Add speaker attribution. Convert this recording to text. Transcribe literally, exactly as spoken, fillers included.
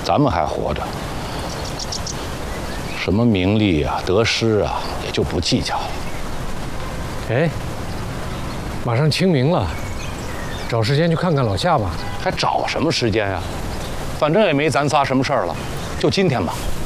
Speaker 1: 咱们还活着，什么名利啊、得失啊，也就不计较了。
Speaker 2: 哎，马上清明了，找时间去看看老夏吧。
Speaker 1: 还找什么时间呀？反正也没咱仨什么事儿了，就今天吧。